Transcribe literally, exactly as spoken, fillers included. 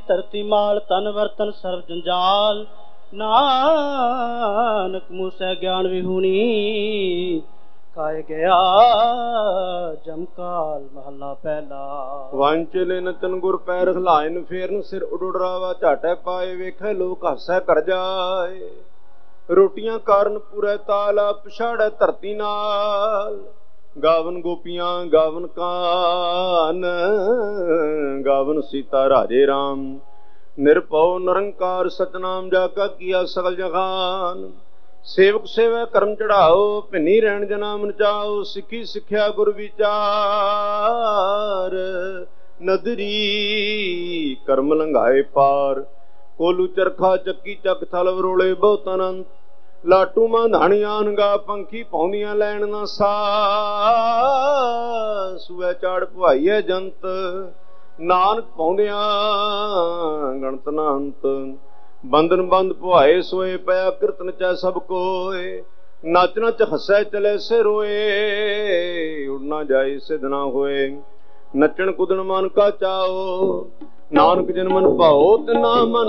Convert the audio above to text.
धरती माल तन वर्तन सर्व जंजाल। नानक मूसै ज्ञान विहूनी खाए गया जमकाल महला पहला। वांचले नचन गुर पैर हलायन फेरन सिर उडुड़ावा झाटे पाए वेखे लोक हासै कर जाए। रोटियां कारण पूरे ताला पछाड़े धरती नाल गावन गोपियां गावन कान गावन सीता राजे राम। निरभौ निरंकार सतनाम जाका किया सकल जहान। सेवक सेवै कर्म चढ़ाओ भिन्नी रहन जना मन चाओ। सिखी सिखिया गुर विचार नदरी कर्म लंघाए पार। कोलू चरखा चक्की चक थल वरोले बहुत अनंत। लाटू मां धाणियां गा पंखी पाउंदियां लैन ना सा। सुए चाड़ पुआईए जंत नानक पाउंदियां गणत ना अंत। बंधन बंद पुआए सोए पया कीर्तन च सब कोय। नच नच हसै चले से रोए उड़ना जाए सिद्ध ना होए। नचन कुदन मन का चाओ नानक जिन मन पाओ तिना मन